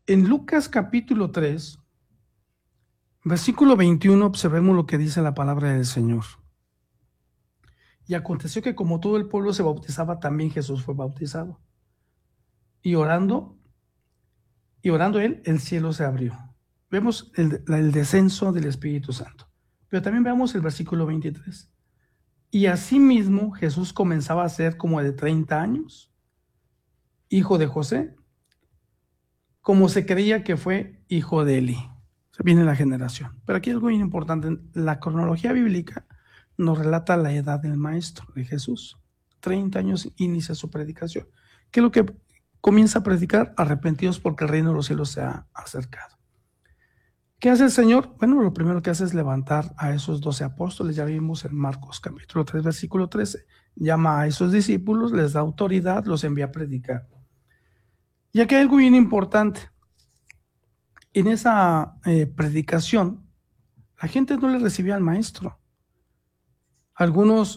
En Lucas capítulo 3, versículo 21, observemos lo que dice la palabra del Señor. Y aconteció que como todo el pueblo se bautizaba, también Jesús fue bautizado. Y orando, y orando él, el cielo se abrió. Vemos el descenso del Espíritu Santo. Pero también veamos el versículo 23. Y asimismo Jesús comenzaba a ser como de 30 años, hijo de José, como se creía que fue hijo de Eli. Se viene la generación. Pero aquí es algo muy importante. La cronología bíblica nos relata la edad del maestro, de Jesús. 30 años inicia su predicación. ¿Qué es lo que comienza a predicar? Arrepentidos porque el reino de los cielos se ha acercado. ¿Qué hace el Señor? Bueno, lo primero que hace es levantar a esos 12 apóstoles. Ya vimos en Marcos capítulo 3, versículo 13. Llama a esos discípulos, les da autoridad, los envía a predicar. Y aquí hay algo bien importante. En esa predicación, la gente no le recibía al maestro. Algunos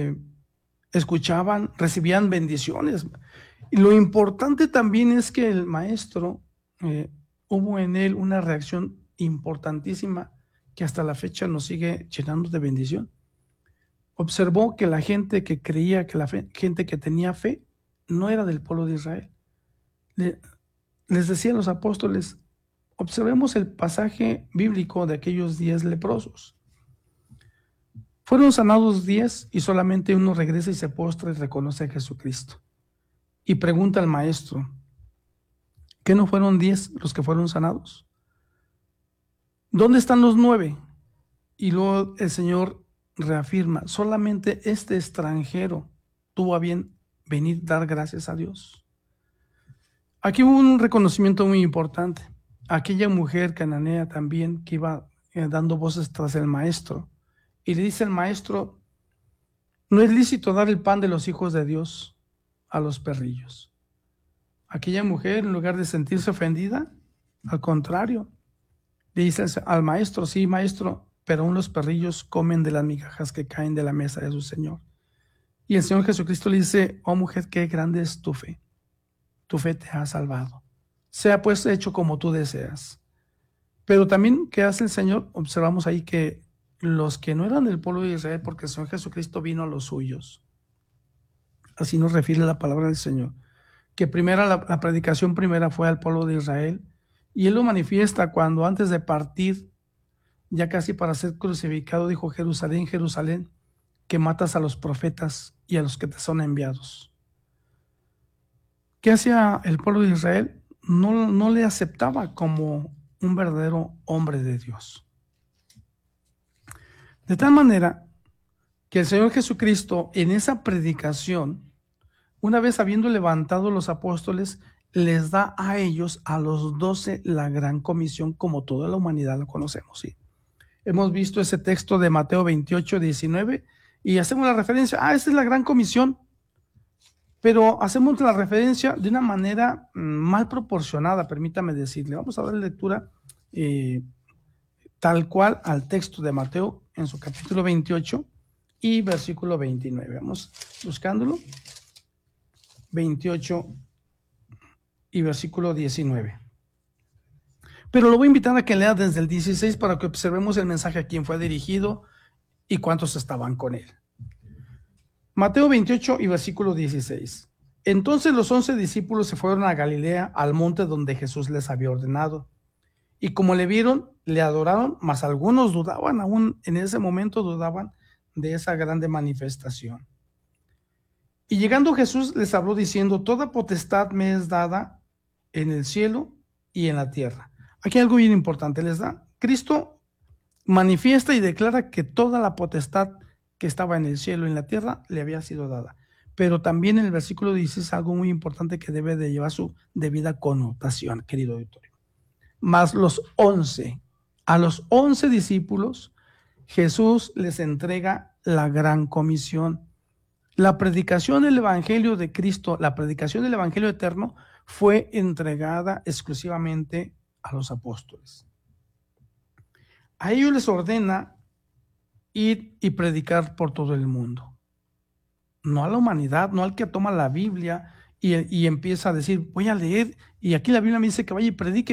escuchaban, recibían bendiciones. Y lo importante también es que el maestro, hubo en él una reacción importantísima que hasta la fecha nos sigue llenando de bendición. Observó que la gente que creía, que gente que tenía fe, no era del pueblo de Israel. Les decía a los apóstoles, observemos el pasaje bíblico de aquellos 10 leprosos. Fueron sanados 10 y solamente uno regresa y se postra y reconoce a Jesucristo. Y pregunta al maestro, ¿qué no fueron 10 los que fueron sanados? ¿Dónde están los 9? Y luego el Señor reafirma, solamente este extranjero tuvo a bien venir a dar gracias a Dios. Aquí hubo un reconocimiento muy importante. Aquella mujer cananea también que iba dando voces tras el maestro. Y le dice el maestro, no es lícito dar el pan de los hijos de Dios a los perrillos. Aquella mujer, en lugar de sentirse ofendida, al contrario, le dice al maestro, sí, maestro, pero aún los perrillos comen de las migajas que caen de la mesa de su Señor. Y el Señor Jesucristo le dice, oh mujer, qué grande es tu fe te ha salvado. Sea pues hecho como tú deseas. Pero también, ¿qué hace el Señor? Observamos ahí que los que no eran del pueblo de Israel, porque el Señor Jesucristo vino a los suyos. Así nos refiere la palabra del Señor. Que primera, la predicación primera fue al pueblo de Israel, y Él lo manifiesta cuando antes de partir, ya casi para ser crucificado, dijo, Jerusalén, Jerusalén, que matas a los profetas y a los que te son enviados. ¿Qué hacía el pueblo de Israel? No le aceptaba como un verdadero hombre de Dios. De tal manera que el Señor Jesucristo en esa predicación, una vez habiendo levantado los apóstoles, les da a ellos, a los 12, la gran comisión como toda la humanidad lo conocemos. ¿Sí? Hemos visto ese texto de Mateo 28, 19 y hacemos la referencia, esta es la gran comisión, pero hacemos la referencia de una manera mal proporcionada, permítame decirle. Vamos a dar lectura tal cual al texto de Mateo en su capítulo 28 y versículo 29. Vamos buscándolo. 28 y versículo 19. Pero lo voy a invitar a que lea desde el 16 para que observemos el mensaje a quién fue dirigido y cuántos estaban con él. Mateo 28 y versículo 16. Entonces los 11 discípulos se fueron a Galilea, al monte donde Jesús les había ordenado. Y como le vieron, le adoraron, mas algunos dudaban, aún en ese momento dudaban de esa grande manifestación. Y llegando Jesús les habló diciendo, toda potestad me es dada en el cielo y en la tierra. Aquí hay algo bien importante, les da. Cristo manifiesta y declara que toda la potestad que estaba en el cielo y en la tierra le había sido dada. Pero también en el versículo 16 algo muy importante que debe de llevar su debida connotación, querido auditorio. Más a los 11 discípulos, Jesús les entrega la gran comisión. La predicación del Evangelio de Cristo, la predicación del Evangelio eterno, fue entregada exclusivamente a los apóstoles. A ellos les ordena ir y predicar por todo el mundo. No a la humanidad, no al que toma la Biblia y empieza a decir, voy a leer, y aquí la Biblia me dice que vaya y predique.